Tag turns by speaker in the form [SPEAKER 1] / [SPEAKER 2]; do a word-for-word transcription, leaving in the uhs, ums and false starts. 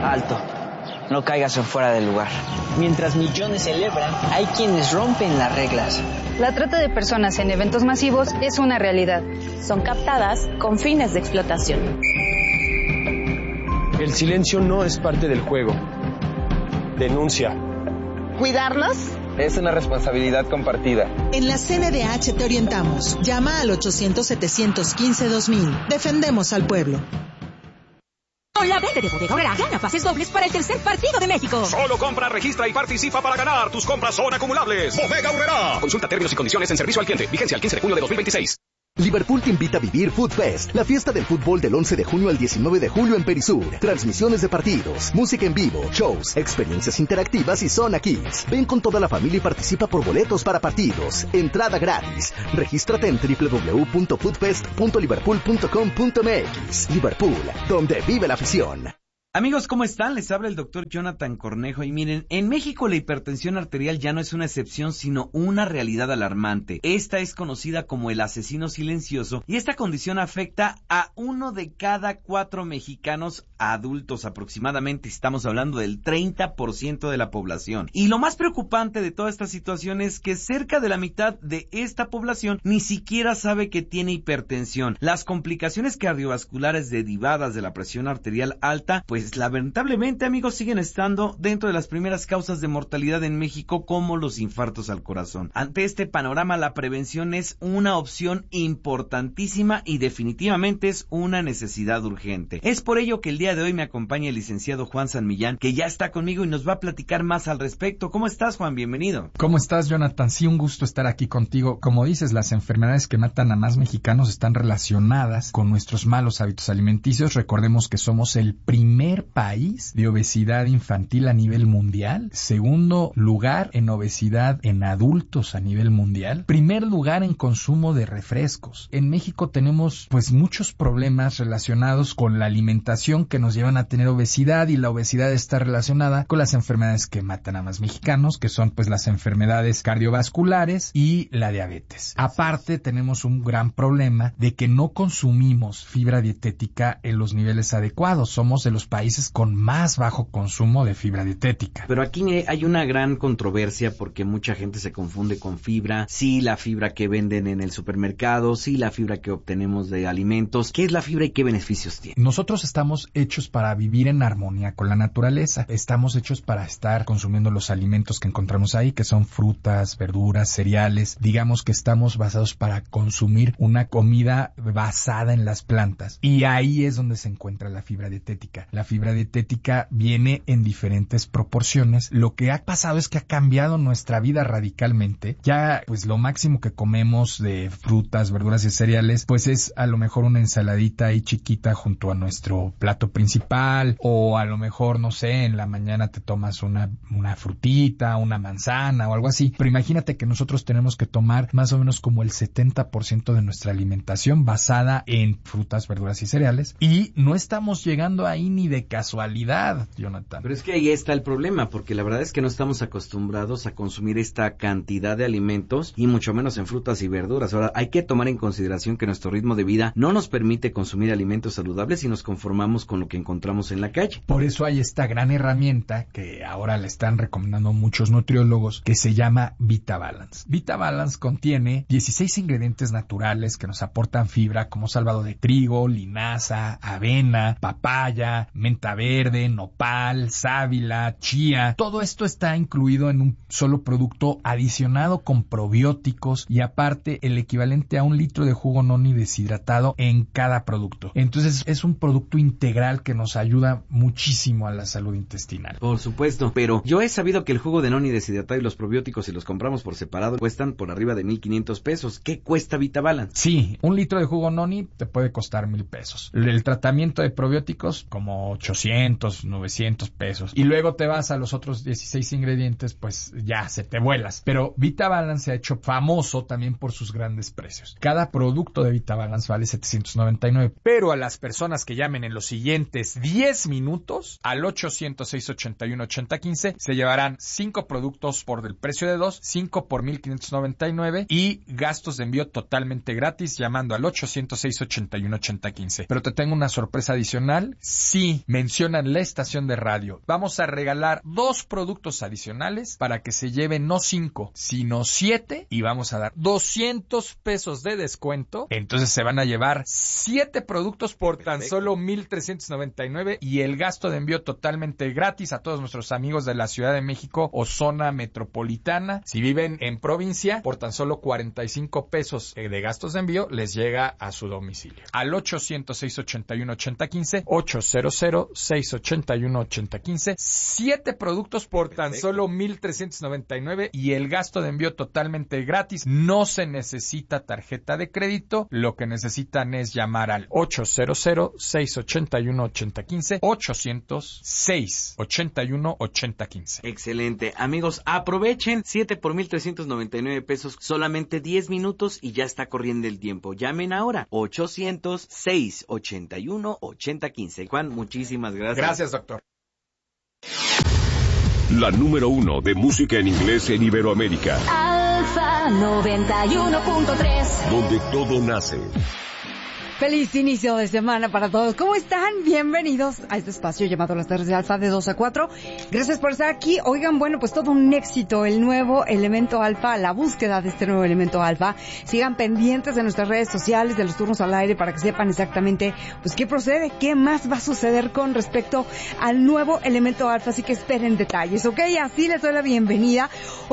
[SPEAKER 1] Alto. No caigas en fuera del lugar. Mientras millones celebran, hay quienes rompen las reglas.
[SPEAKER 2] La trata de personas en eventos masivos es una realidad.
[SPEAKER 3] Son captadas con fines de explotación.
[SPEAKER 4] El silencio no es parte del juego. Denuncia.
[SPEAKER 5] ¿Cuidarnos?
[SPEAKER 6] Es una responsabilidad compartida.
[SPEAKER 7] En la C N D H te orientamos. Llama al ochocientos, setecientos quince, dos mil. Defendemos al pueblo.
[SPEAKER 8] Con la venta de Bodega Aurrerá, gana pases dobles para el tercer partido de México.
[SPEAKER 9] Solo compra, registra y participa para ganar. Tus compras son acumulables. Bodega Aurrerá. Consulta términos y condiciones en servicio al cliente. Vigencia el quince de junio de dos mil veintiséis.
[SPEAKER 10] Liverpool te invita a vivir Food Fest, la fiesta del fútbol del once de junio al diecinueve de julio en Perisur. Transmisiones de partidos, música en vivo, shows, experiencias interactivas y Zona Kids. Ven con toda la familia y participa por boletos para partidos. Entrada gratis. Regístrate en doble u doble u doble u punto food fest punto liverpool punto com punto m x. Liverpool, donde vive la afición.
[SPEAKER 11] Amigos, ¿cómo están? Les habla el doctor Jonathan Cornejo y miren, en México la hipertensión arterial ya no es una excepción, sino una realidad alarmante. Esta es conocida como el asesino silencioso y esta condición afecta a uno de cada cuatro mexicanos adultos aproximadamente. Estamos hablando del treinta por ciento de la población. Y lo más preocupante de toda esta situación es que cerca de la mitad de esta población ni siquiera sabe que tiene hipertensión. Las complicaciones cardiovasculares derivadas de la presión arterial alta, pues Pues lamentablemente, amigos, siguen estando dentro de las primeras causas de mortalidad en México, como los infartos al corazón. Ante este panorama, la prevención es una opción importantísima y definitivamente es una necesidad urgente. Es por ello que el día de hoy me acompaña el licenciado Juan San Millán, que ya está conmigo y nos va a platicar más al respecto. ¿Cómo estás, Juan? Bienvenido.
[SPEAKER 12] ¿Cómo estás, Jonathan? Sí, un gusto estar aquí contigo. Como dices, las enfermedades que matan a más mexicanos están relacionadas con nuestros malos hábitos alimenticios. Recordemos que somos el primer país de obesidad infantil a nivel mundial, segundo lugar en obesidad en adultos a nivel mundial, primer lugar en consumo de refrescos. En México tenemos pues muchos problemas relacionados con la alimentación que nos llevan a tener obesidad, y la obesidad está relacionada con las enfermedades que matan a más mexicanos, que son pues las enfermedades cardiovasculares y la diabetes. Aparte, tenemos un gran problema de que no consumimos fibra dietética en los niveles adecuados. Somos de los países con más bajo consumo de fibra dietética.
[SPEAKER 11] Pero aquí hay una gran controversia porque mucha gente se confunde con fibra. Sí, la fibra que venden en el supermercado, sí, la fibra que obtenemos de alimentos. ¿Qué es la fibra y qué beneficios tiene?
[SPEAKER 12] Nosotros estamos hechos para vivir en armonía con la naturaleza. Estamos hechos para estar consumiendo los alimentos que encontramos ahí, que son frutas, verduras, cereales. Digamos que estamos basados para consumir una comida basada en las plantas. Y ahí es donde se encuentra la fibra dietética. La fibra dietética viene en diferentes proporciones. Lo que ha pasado es que ha cambiado nuestra vida radicalmente. Ya, pues lo máximo que comemos de frutas, verduras y cereales, pues es a lo mejor una ensaladita ahí chiquita junto a nuestro plato principal, o a lo mejor, no sé, en la mañana te tomas una, una frutita, una manzana o algo así. Pero imagínate que nosotros tenemos que tomar más o menos como el setenta por ciento de nuestra alimentación basada en frutas, verduras y cereales, y no estamos llegando ahí ni de casualidad, Jonathan.
[SPEAKER 11] Pero es que ahí está el problema, porque la verdad es que no estamos acostumbrados a consumir esta cantidad de alimentos, y mucho menos en frutas y verduras. Ahora, hay que tomar en consideración que nuestro ritmo de vida no nos permite consumir alimentos saludables y nos conformamos con lo que encontramos en la calle.
[SPEAKER 12] Por eso hay esta gran herramienta que ahora le están recomendando muchos nutriólogos, que se llama VitaBalance. VitaBalance contiene dieciséis ingredientes naturales que nos aportan fibra, como salvado de trigo, linaza, avena, papaya, menta verde, nopal, sábila, chía. Todo esto está incluido en un solo producto, adicionado con probióticos y aparte el equivalente a un litro de jugo noni deshidratado en cada producto. Entonces es un producto integral que nos ayuda muchísimo a la salud intestinal.
[SPEAKER 11] Por supuesto, pero yo he sabido que el jugo de noni deshidratado y los probióticos, si los compramos por separado, cuestan por arriba de mil quinientos pesos. ¿Qué cuesta VitaBalance?
[SPEAKER 12] Sí, un litro de jugo noni te puede costar mil pesos. El tratamiento de probióticos como ochocientos, novecientos pesos. Y luego te vas a los otros dieciséis ingredientes, pues ya se te vuelas. Pero VitaBalance se ha hecho famoso también por sus grandes precios. Cada producto de VitaBalance vale setecientos noventa y nueve. Pero a las personas que llamen en los siguientes diez minutos al ochocientos seis ochenta y uno ochenta quince se llevarán cinco productos por el precio de dos, cinco por mil quinientos noventa y nueve y gastos de envío totalmente gratis llamando al ochocientos seis ochenta y uno ochenta quince. Pero te tengo una sorpresa adicional. Si mencionan la estación de radio, vamos a regalar dos productos adicionales para que se lleven no cinco, sino siete, y vamos a dar doscientos pesos de descuento. Entonces se van a llevar siete productos por tan solo mil trescientos noventa y nueve y el gasto de envío totalmente gratis a todos nuestros amigos de la Ciudad de México o zona metropolitana. Si viven en provincia, por tan solo cuarenta y cinco pesos de gastos de envío les llega a su domicilio. Al ochocientos, seiscientos ochenta y uno, ochenta quince, ochocientos, seiscientos ochenta y uno, ochenta quince, siete productos por tan solo mil trescientos noventa y nueve y el gasto de envío totalmente gratis. No se necesita tarjeta de crédito, lo que necesitan es llamar al ochocientos, seiscientos ochenta y uno, ochenta quince, ochocientos, seiscientos ochenta y uno, ochenta quince.
[SPEAKER 11] Excelente. Amigos, aprovechen siete por mil trescientos noventa y nueve pesos, solamente diez minutos y ya está corriendo el tiempo. Llamen ahora, ochocientos, seiscientos ochenta y uno, ochenta quince. Juan, muchísimas gracias.
[SPEAKER 12] Gracias, doctor.
[SPEAKER 9] La número uno de música en inglés en Iberoamérica.
[SPEAKER 8] Alfa noventa y uno punto tres.
[SPEAKER 9] Donde todo nace.
[SPEAKER 5] Feliz inicio de semana para todos. ¿Cómo están? Bienvenidos a este espacio llamado Las Tardes de Alfa de dos a cuatro. Gracias por estar aquí. Oigan, bueno, pues todo un éxito el nuevo elemento alfa, la búsqueda de este nuevo elemento alfa. Sigan pendientes de nuestras redes sociales, de los turnos al aire, para que sepan exactamente pues qué procede, qué más va a suceder con respecto al nuevo elemento alfa. Así que esperen detalles, ¿ok? Así les doy la bienvenida.